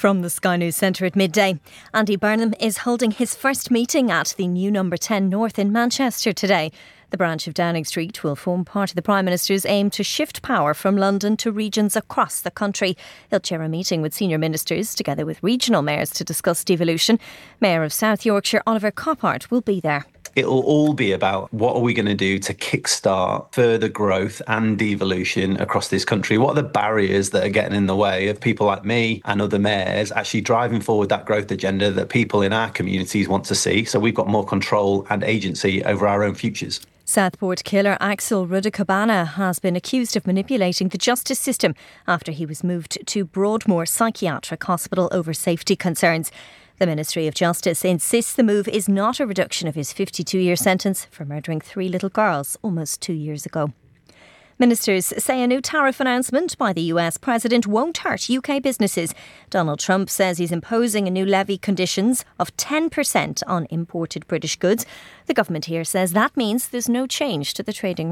From the Sky News Centre at midday, Andy Burnham is holding his first meeting at the new Number 10 North in Manchester today. The branch of Downing Street will form part of the Prime Minister's aim to shift power from London to regions across the country. He'll chair a meeting with senior ministers together with regional mayors to discuss devolution. Mayor of South Yorkshire, Oliver Coppard, will be there. It'll all be about what are we going to do to kickstart further growth and devolution across this country? What are the barriers that are getting in the way of people like me and other mayors actually driving forward that growth agenda that people in our communities want to see, so we've got more control and agency over our own futures? Southport killer Axel Rudakabana has been accused of manipulating the justice system after he was moved to Broadmoor Psychiatric Hospital over safety concerns. The Ministry of Justice insists the move is not a reduction of his 52-year sentence for murdering 3 little girls almost 2 years ago. Ministers say a new tariff announcement by the US president won't hurt UK businesses. Donald Trump says he's imposing a new levy conditions of 10% on imported British goods. The government here says that means there's no change to the trading